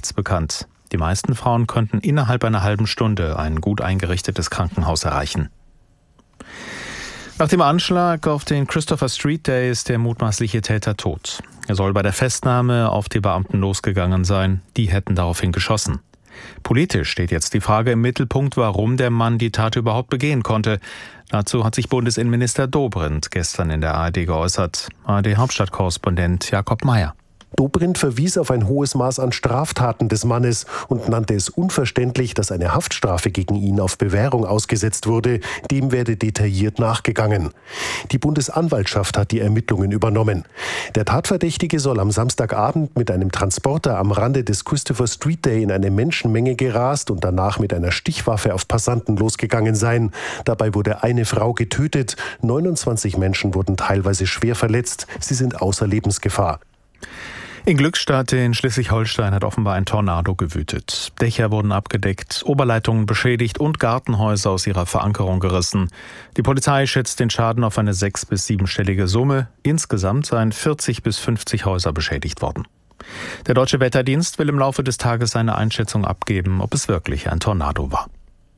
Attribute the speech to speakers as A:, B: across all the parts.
A: März bekannt. Die meisten Frauen konnten innerhalb einer halben Stunde ein gut eingerichtetes Krankenhaus erreichen. Nach dem Anschlag auf den Christopher Street Day ist der mutmaßliche Täter tot. Er soll bei der Festnahme auf die Beamten losgegangen sein. Die hätten daraufhin geschossen. Politisch steht jetzt die Frage im Mittelpunkt, warum der Mann die Tat überhaupt begehen konnte. Dazu hat sich Bundesinnenminister Dobrindt gestern in der ARD geäußert. ARD-Hauptstadtkorrespondent Jakob Mayer.
B: Dobrindt verwies auf ein hohes Maß an Straftaten des Mannes und nannte es unverständlich, dass eine Haftstrafe gegen ihn auf Bewährung ausgesetzt wurde. Dem werde detailliert nachgegangen. Die Bundesanwaltschaft hat die Ermittlungen übernommen. Der Tatverdächtige soll am Samstagabend mit einem Transporter am Rande des Christopher Street Day in eine Menschenmenge gerast und danach mit einer Stichwaffe auf Passanten losgegangen sein. Dabei wurde eine Frau getötet. 29 Menschen wurden teilweise schwer verletzt. Sie sind außer Lebensgefahr.
A: In Glückstadt in Schleswig-Holstein hat offenbar ein Tornado gewütet. Dächer wurden abgedeckt, Oberleitungen beschädigt und Gartenhäuser aus ihrer Verankerung gerissen. Die Polizei schätzt den Schaden auf eine 6- bis 7-stellige Summe. Insgesamt seien 40 bis 50 Häuser beschädigt worden. Der Deutsche Wetterdienst will im Laufe des Tages eine Einschätzung abgeben, ob es wirklich ein Tornado war.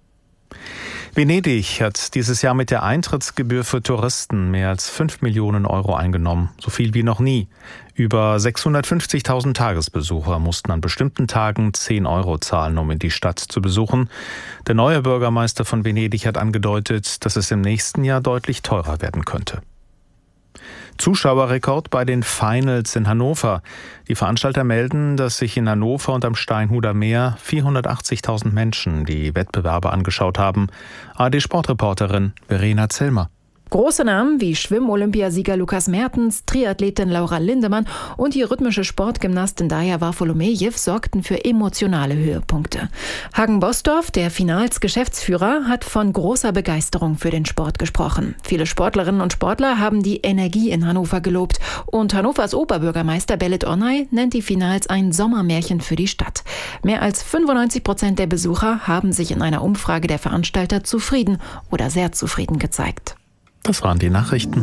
A: Venedig hat dieses Jahr mit der Eintrittsgebühr für Touristen mehr als 5 Millionen Euro eingenommen, so viel wie noch nie. Über 650.000 Tagesbesucher mussten an bestimmten Tagen 10 Euro zahlen, um in die Stadt zu besuchen. Der neue Bürgermeister von Venedig hat angedeutet, dass es im nächsten Jahr deutlich teurer werden könnte. Zuschauerrekord bei den Finals in Hannover. Die Veranstalter melden, dass sich in Hannover und am Steinhuder Meer 480.000 Menschen die Wettbewerbe angeschaut haben. ARD-Sportreporterin Verena Zellmer.
C: Große Namen wie Schwimm-Olympiasieger Lukas Mertens, Triathletin Laura Lindemann und die rhythmische Sportgymnastin Daria Varfolomejew sorgten für emotionale Höhepunkte. Hagen Bosdorf, der Finals-Geschäftsführer, hat von großer Begeisterung für den Sport gesprochen. Viele Sportlerinnen und Sportler haben die Energie in Hannover gelobt. Und Hannovers Oberbürgermeister Belit Onay nennt die Finals ein Sommermärchen für die Stadt. Mehr als 95% der Besucher haben sich in einer Umfrage der Veranstalter zufrieden oder sehr zufrieden gezeigt.
A: Das waren die Nachrichten.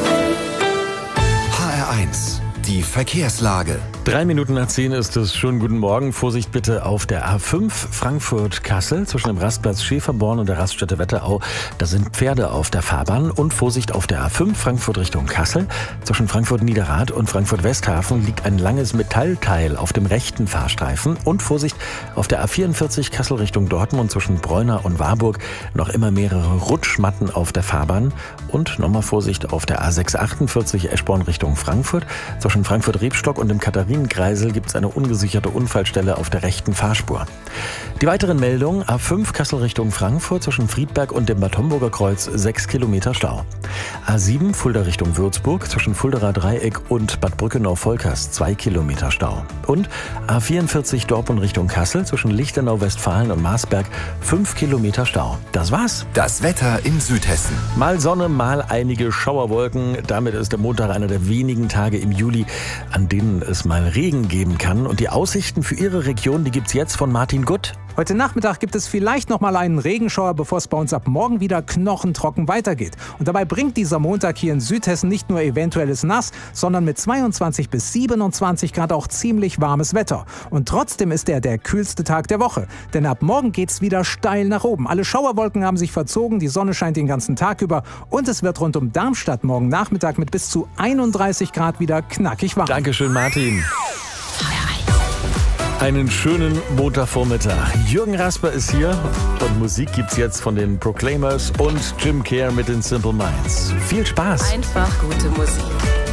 D: HR1, die Verkehrslage.
E: 9:03 ist es. Schönen guten Morgen. Vorsicht bitte auf der A5 Frankfurt-Kassel zwischen dem Rastplatz Schäferborn und der Raststätte Wetterau. Da sind Pferde auf der Fahrbahn. Und Vorsicht auf der A5 Frankfurt Richtung Kassel. Zwischen Frankfurt-Niederrad und Frankfurt-Westhafen liegt ein langes Metallteil auf dem rechten Fahrstreifen. Und Vorsicht auf der A44 Kassel Richtung Dortmund zwischen Bräuner und Warburg. Noch immer mehrere Rutschmatten auf der Fahrbahn. Und nochmal Vorsicht auf der A648 Eschborn Richtung Frankfurt. Zwischen Frankfurt-Rebstock und dem Katharinenkreisel gibt es eine ungesicherte Unfallstelle auf der rechten Fahrspur. Die weiteren Meldungen: A5 Kassel Richtung Frankfurt zwischen Friedberg und dem Bad Homburger Kreuz 6 Kilometer Stau. A7 Fulda Richtung Würzburg zwischen Fulderer Dreieck und Bad Brückenau-Volkers 2 Kilometer Stau. Und A44 Dortmund Richtung Kassel zwischen Lichtenau, Westfalen und Marsberg 5 Kilometer Stau. Das war's.
D: Das Wetter in Südhessen.
E: Mal Sonne, mal einige Schauerwolken. Damit ist der Montag einer der wenigen Tage im Juli, an denen es mal Regen geben kann. Und die Aussichten für Ihre Region, die gibt's jetzt von Martin Gutt.
F: Heute Nachmittag gibt es vielleicht noch mal einen Regenschauer, bevor es bei uns ab morgen wieder knochentrocken weitergeht. Und dabei bringt dieser Montag hier in Südhessen nicht nur eventuelles Nass, sondern mit 22 bis 27 Grad auch ziemlich warmes Wetter. Und trotzdem ist er der kühlste Tag der Woche. Denn ab morgen geht's wieder steil nach oben. Alle Schauerwolken haben sich verzogen, die Sonne scheint den ganzen Tag über und es wird rund um Darmstadt morgen Nachmittag mit bis zu 31 Grad wieder knackig warm.
E: Dankeschön, Martin. Einen schönen Montagvormittag. Jürgen Rasper ist hier und Musik gibt's jetzt von den Proclaimers und Jim Kerr mit den Simple Minds. Viel Spaß.
G: Einfach gute Musik.